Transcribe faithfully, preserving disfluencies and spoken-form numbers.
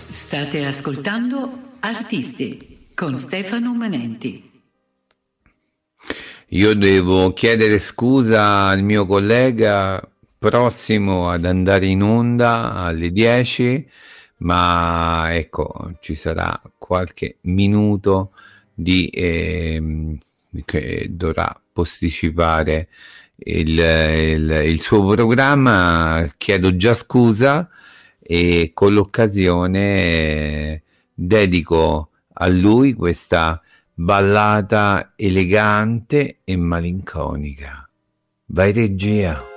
State ascoltando Artisti con Stefano Manenti. Io devo chiedere scusa al mio collega prossimo ad andare in onda alle dieci, ma ecco, ci sarà qualche minuto di ehm, che dovrà posticipare il, il, il suo programma. Chiedo già scusa e con l'occasione eh, dedico a lui questa ballata elegante e malinconica. Vai regia.